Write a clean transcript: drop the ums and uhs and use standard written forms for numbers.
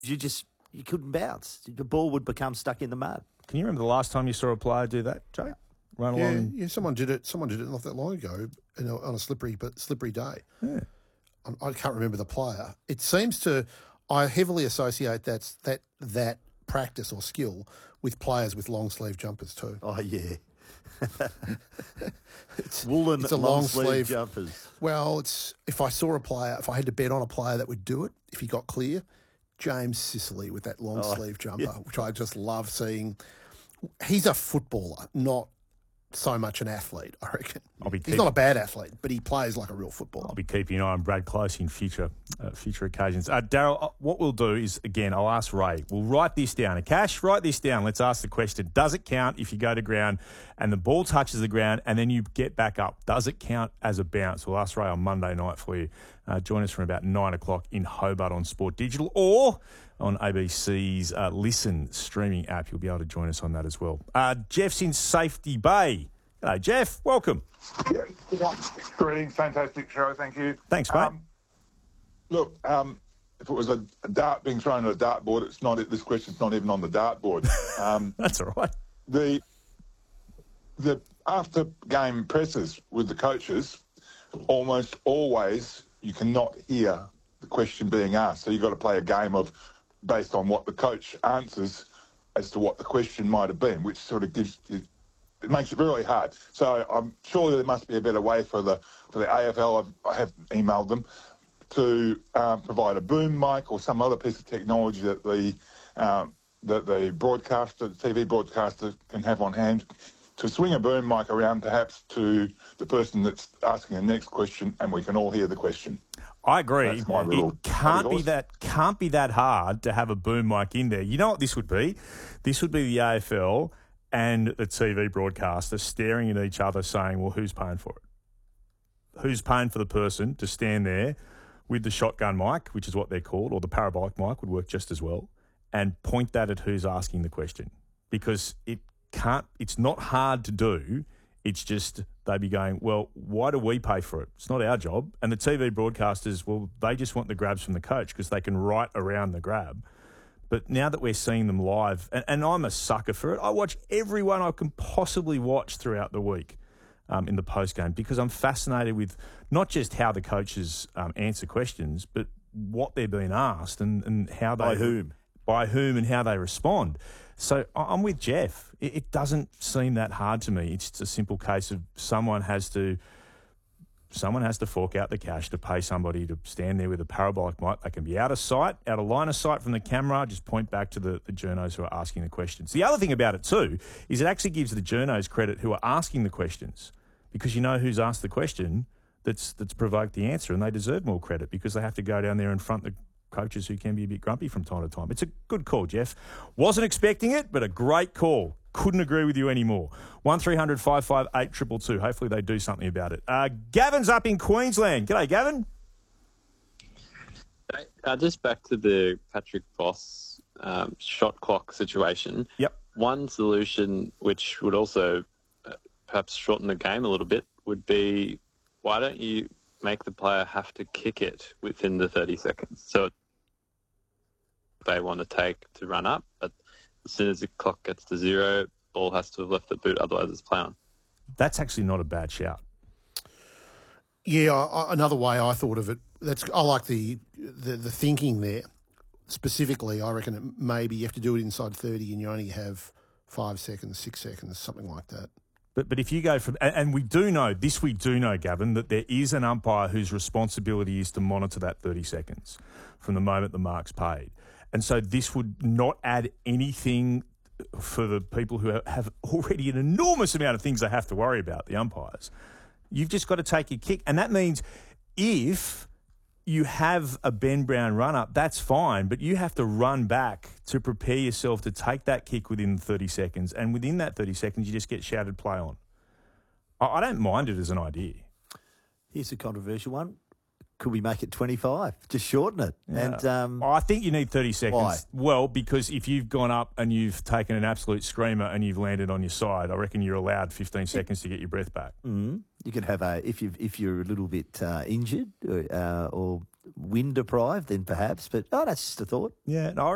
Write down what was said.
You couldn't bounce. The ball would become stuck in the mud. Can you remember the last time you saw a player do that, Joe? Run along. Yeah, someone did it not that long ago on a slippery day. Yeah. I can't remember the player. It seems to. I heavily associate that practice or skill with players with long sleeve jumpers too. Oh yeah, it's a long sleeve jumpers. Well, if I had to bet on a player that would do it if he got clear, James Sicily with that long sleeve jumper, which I just love seeing. He's a footballer, not so much an athlete, I reckon. He's not a bad athlete, but he plays like a real footballer. I'll be keeping an eye on Brad Close in future occasions. Daryl, what we'll do is, again, I'll ask Ray. We'll write this down. Akash, write this down. Let's ask the question. Does it count if you go to ground and the ball touches the ground and then you get back up? Does it count as a bounce? We'll ask Ray on Monday night for you. Join us from about 9 o'clock in Hobart on Sport Digital or on ABC's Listen streaming app. You'll be able to join us on that as well. Jeff's in Safety Bay. Hello, Jeff. Welcome. Greetings. Fantastic show. Thank you. Thanks, mate. Look, if it was a dart being thrown at a dartboard, it's not. This question's not even on the dartboard. That's all right. The after game presses with the coaches, almost always you cannot hear the question being asked. So you've got to play a game of based on what the coach answers as to what the question might have been, which sort of it makes it really hard. So I'm sure there must be a better way for the AFL. I have emailed them to provide a boom mic or some other piece of technology that the broadcaster, the TV broadcaster, can have on hand to swing a boom mic around, perhaps to the person that's asking the next question, and we can all hear the question. I agree. It can't be that hard to have a boom mic in there. You know what this would be? This would be the AFL and the TV broadcaster staring at each other saying, well, who's paying for it? Who's paying for the person to stand there with the shotgun mic, which is what they're called, or the parabolic mic would work just as well, and point that at who's asking the question? Because it's not hard to do. It's just they'd be going, well, why do we pay for it? It's not our job. And the TV broadcasters, well, they just want the grabs from the coach because they can write around the grab. But now that we're seeing them live, and I'm a sucker for it, I watch everyone I can possibly watch throughout the week in the postgame because I'm fascinated with not just how the coaches answer questions, but what they're being asked and how they... By whom and how they respond. So I'm with Jeff. It doesn't seem that hard to me. It's just a simple case of someone has to fork out the cash to pay somebody to stand there with a parabolic mic. They can be out of sight, out of line of sight from the camera, just point back to the journos who are asking the questions. The other thing about it too is it actually gives the journos credit who are asking the questions because you know who's asked the question that's provoked the answer, and they deserve more credit because they have to go down there and front the coaches who can be a bit grumpy from time to time. It's a good call, Jeff. Wasn't expecting it, but a great call. Couldn't agree with you anymore. 1300 558 222. Hopefully they do something about it. Gavin's up in Queensland. G'day, Gavin. Just back to the Patrick Voss shot clock situation. Yep. One solution, which would also perhaps shorten the game a little bit, would be why don't you make the player have to kick it within the 30 seconds? So they want to take to run up, but as soon as the clock gets to zero, ball has to have left the boot, otherwise it's play on. That's actually not a bad shout. Yeah, another way I thought of it. I like the thinking there. Specifically, I reckon maybe you have to do it inside 30, and you only have 5 seconds, 6 seconds, something like that. But if you go from, and we do know, Gavin, that there is an umpire whose responsibility is to monitor that 30 seconds from the moment the mark's paid. And so this would not add anything for the people who have already an enormous amount of things they have to worry about, the umpires. You've just got to take your kick. And that means if you have a Ben Brown run-up, that's fine, but you have to run back to prepare yourself to take that kick within 30 seconds. And within that 30 seconds, you just get shouted play on. I don't mind it as an idea. Here's a controversial one. Could we make it 25? Just shorten it. Yeah. And I think you need 30 seconds. Why? Well, because if you've gone up and you've taken an absolute screamer and you've landed on your side, I reckon you're allowed 15 seconds to get your breath back. Mm-hmm. You could have if you're a little bit injured or wind deprived, then perhaps. But that's just a thought. Yeah, no,